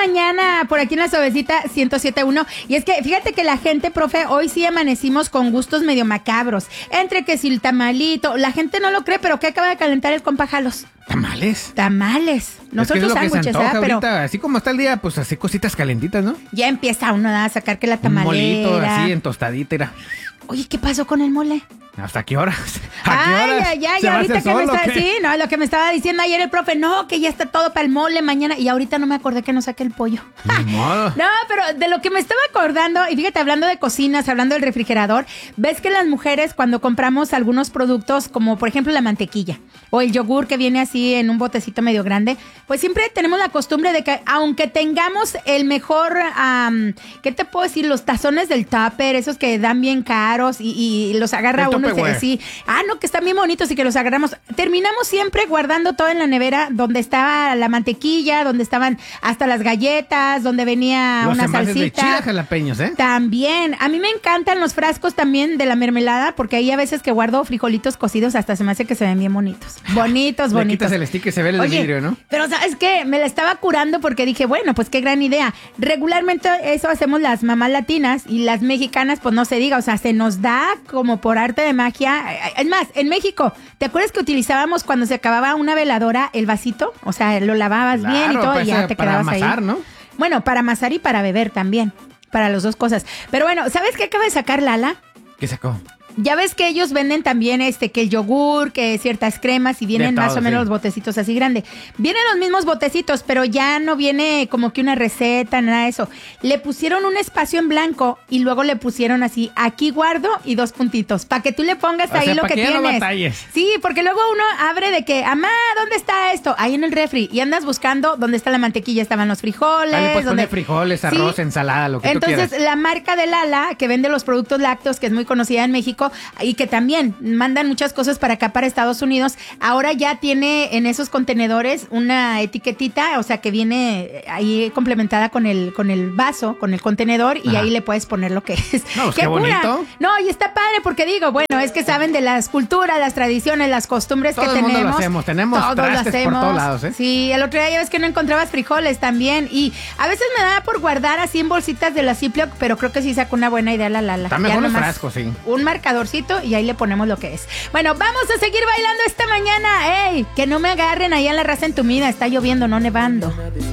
mañana por aquí en la Suavecita 107.1. Y es que fíjate que la gente, profe, hoy sí amanecimos con gustos medio macabros. Entre que si el tamalito, la gente no lo cree, pero ¿qué acaba de calentar el compa Jalos? ¿Tamales? Tamales. Nosotros sándwiches, ¿verdad? Pero Pero así como está el día, pues así cositas calentitas, ¿no? ya empieza uno a sacar que la tamalera. Un molito así en tostadita, era. Oye, ¿qué pasó con el mole? ¿Hasta qué horas? Ya, ahorita que me está... Sí, no, lo que me estaba diciendo ayer el profe, no, que ya está todo para el mole mañana, y ahorita no me acordé que no saqué el pollo. No, pero de lo que me estaba acordando, y fíjate, hablando de cocinas, hablando del refrigerador, ves que las mujeres cuando compramos algunos productos, como por ejemplo la mantequilla, o el yogur que viene así en un botecito medio grande, pues siempre tenemos la costumbre de que aunque tengamos el mejor, ¿qué te puedo decir? Los tazones del tupper, esos que dan bien caros y los agarra uno y se, sí, no, que están bien bonitos y que los agarramos. Terminamos siempre guardando todo en la nevera, donde estaba la mantequilla, donde estaban hasta las galletas, donde venía los una envases salsita. De chile jalapeños, ¿eh? También, a mí me encantan los frascos también de la mermelada, porque ahí a veces que guardo frijolitos cocidos hasta se me hace que se ven bien bonitos. Bonitos. Le quitas el stick y se ve el vidrio, ¿no? Pero ¿sabes qué? Me la estaba curando porque dije, bueno, pues qué gran idea. Regularmente eso hacemos las mamás latinas y las mexicanas, pues no se diga, o sea, se nos da como por arte de magia. Es más, en México, ¿te acuerdas que utilizábamos cuando se acababa una veladora el vasito? O sea, lo lavabas bien y todo y ya te quedabas ahí. Para amasar, ¿no? Bueno, para amasar y para beber también, para las dos cosas. Pero bueno, ¿sabes qué acaba de sacar Lala? ¿Qué sacó? Ya ves que ellos venden también que el yogur, que ciertas cremas y vienen todo, más o menos sí. los botecitos así grandes. Vienen los mismos botecitos, pero ya no viene como que una receta, nada de eso. Le pusieron un espacio en blanco y luego le pusieron así, aquí guardo y 2 puntitos, para que tú le pongas ahí lo que tienes. No batalles. Sí, porque luego uno abre de que, amá, ¿dónde está esto? Ahí en el refri. Y andas buscando dónde está la mantequilla, estaban los frijoles. Ahí le puedes poner frijoles, arroz, sí. ensalada, lo que Entonces, tú quieras. la marca de Lala, que vende los productos lácteos, que es muy conocida en México, y que también mandan muchas cosas para acá, para Estados Unidos, ahora ya tiene en esos contenedores una etiquetita, o sea, que viene ahí complementada con el vaso, con el contenedor, y ahí le puedes poner lo que es. No, pues qué bonito. No, y está padre porque digo, bueno, es que saben de las culturas, las tradiciones, las costumbres todo que el tenemos. Mundo lo hacemos, tenemos trastes por todos lados, ¿eh? Sí, el otro día ya ves que no encontrabas frijoles también, y a veces me da por guardar así en bolsitas de la Ziploc, pero creo que sí sacó una buena idea la Lala. Está mejor los frascos, sí. Un marcadorcito y ahí le ponemos lo que es. Bueno, vamos a seguir bailando esta mañana. ¡Ey! Que no me agarren ahí en la raza entumida. Está lloviendo, no nevando.